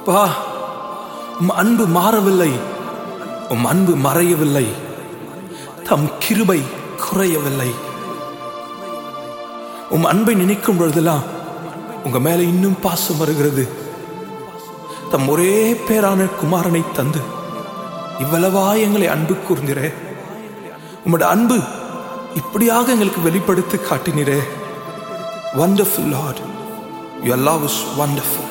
பா, உம் அன்பு மாறவில்லை, உம் அன்பு மறையவில்லை, தம் கிருபை குறையவில்லை. உம் அன்பை நினைக்கும் பொழுதெல்லாம் உங்க மேல இன்னும் பாசம் வருகிறது. தம் ஒரே பேரான குமாரனை தந்து இவ்வளவா எங்களை அன்பு கூர்ந்திரே. உம்முடைய அன்பு இப்படியாக எங்களுக்கு வெளிப்படுத்தி காட்டினீரே. Wonderful Lord, your love is wonderful.